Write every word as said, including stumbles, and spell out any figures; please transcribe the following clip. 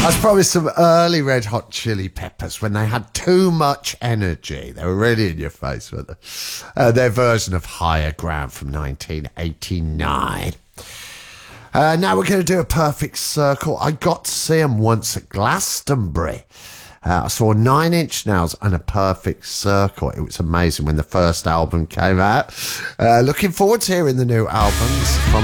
That's probably some early Red Hot Chili Peppers when they had too much energy. They were really in your face, weren't they? Uh, their version of Higher Ground from nineteen eighty-nine. Uh, now we're going to do a perfect circle. I got to see them once at Glastonbury. Uh, I saw Nine Inch Nails and a Perfect Circle. It was amazing when the first album came out. Uh, looking forward to hearing the new albums from